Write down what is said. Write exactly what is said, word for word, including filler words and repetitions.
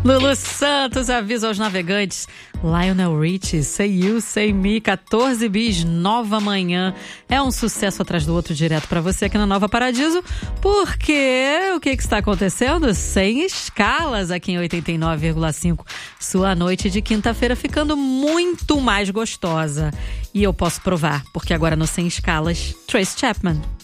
Lulu Santos avisa aos navegantes. Lionel Richie, Say You, Say Me, quatorze bis, Nova Manhã. É um sucesso atrás do outro direto pra você aqui na Nova Paradiso. Porque o que, que está acontecendo? Sem escalas aqui em oitenta e nove vírgula cinco. Sua noite de quinta-feira ficando muito mais gostosa. E eu posso provar, porque agora no Sem Escalas, Trace Chapman.